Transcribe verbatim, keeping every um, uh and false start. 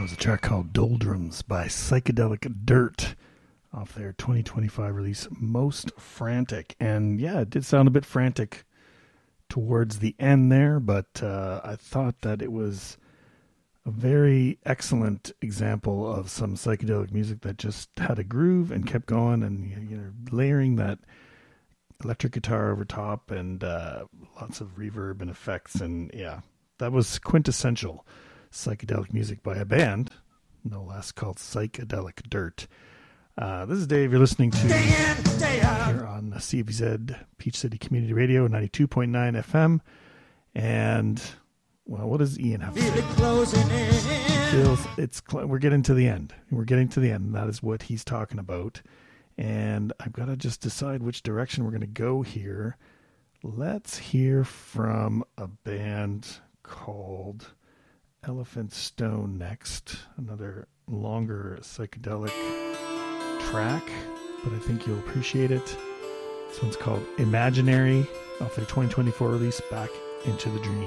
was a track called Doldrums by Psychedelic Dirt off their twenty twenty-five release, Most Frantic. And yeah, it did sound a bit frantic towards the end there, but uh, I thought that it was a very excellent example of some psychedelic music that just had a groove and kept going, and you know, layering that electric guitar over top and uh, lots of reverb and effects. And yeah, that was quintessential psychedelic music by a band, no less, called Psychedelic Dirt. Uh, this is Dave. You're listening to Day in, day out. here on C V Z Peach City Community Radio, ninety-two point nine F M. And well, what does Ian have to Feel say? it closing in. Feels it's cl- we're getting to the end. We're getting to the end. That is what he's talking about. And I've got to just decide which direction we're going to go here. Let's hear from a band called Elephant Stone next. Another longer psychedelic track, but I think you'll appreciate it. This one's called Imaginary off their twenty twenty-four release, Back into the Dream.